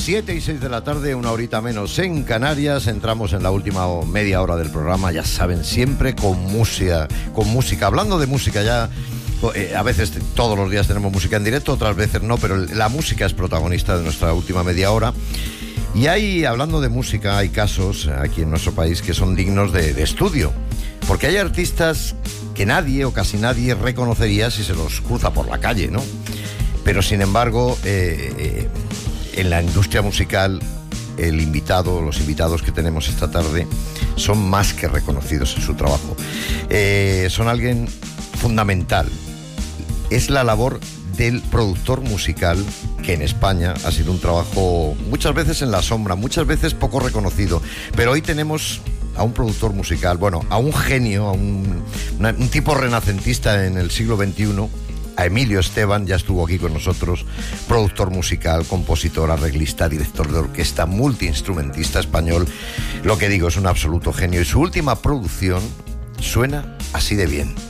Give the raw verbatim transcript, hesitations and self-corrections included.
siete y seis de la tarde, una horita menos en Canarias. Entramos en la última media hora del programa, ya saben, siempre con música, con música. Hablando de música, ya eh, a veces todos los días tenemos música en directo, otras veces no, pero la música es protagonista de nuestra última media hora. Y hay, hablando de música, hay casos aquí en nuestro país que son dignos de, de estudio, porque hay artistas que nadie o casi nadie reconocería si se los cruza por la calle, ¿no? Pero sin embargo, eh, eh, en la industria musical, el invitado, los invitados que tenemos esta tarde son más que reconocidos en su trabajo. Eh, son alguien fundamental. Es la labor del productor musical, que en España ha sido un trabajo muchas veces en la sombra, muchas veces poco reconocido. Pero hoy tenemos a un productor musical, bueno, a un genio, a un, una, un tipo renacentista en el siglo veintiuno, a Emilio Esteban. Ya estuvo aquí con nosotros, productor musical, compositor, arreglista, director de orquesta, multiinstrumentista español. Lo que digo, es un absoluto genio y su última producción suena así de bien.